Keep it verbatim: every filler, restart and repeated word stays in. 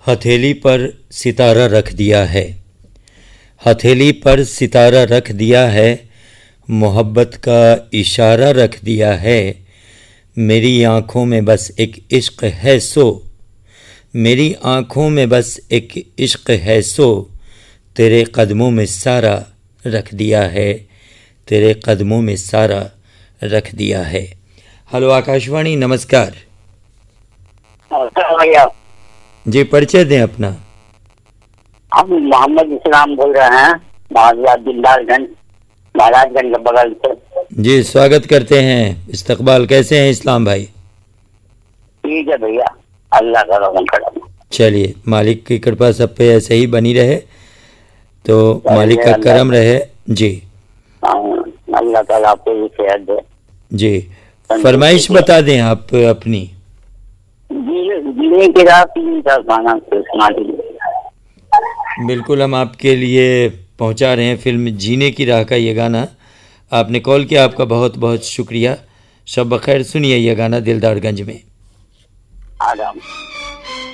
हथेली पर सितारा रख दिया है, हथेली पर सितारा रख दिया है, मोहब्बत का इशारा रख दिया है। मेरी आँखों में बस एक इश्क है सो, मेरी आँखों में बस एक इश्क है सो, तेरे कदमों में सारा रख दिया है, तेरे कदमों में सारा रख दिया है। हेलो आकाशवाणी, नमस्कार। नमस्कार भैया जी, परिचय दें अपना। हम मोहम्मद इस्लाम बोल रहे हैं, महाराजा दिलदारगंज, महाराजगंज के बगल से। जी, स्वागत करते हैं। इस्तकबाल, कैसे हैं इस्लाम भाई? ठीक है भैया, अल्लाह का रहम करम। चलिए, मालिक की कृपा सब पे ऐसे ही बनी रहे, तो मालिक का अल्लाह- करम रहे। जी हाँ, अल्लाह ताला आपको भी सेहत दे। जी, फरमाइश बता दें आप अपनी। जीने जीने की राह तीन चार गाना से सुना दीजिए। बिल्कुल, हम आपके लिए पहुंचा रहे हैं फिल्म जीने की राह का ये गाना। आपने कॉल किया, आपका बहुत बहुत शुक्रिया। शब बखैर। सुनिए ये गाना दिलदारगंज में। आराम।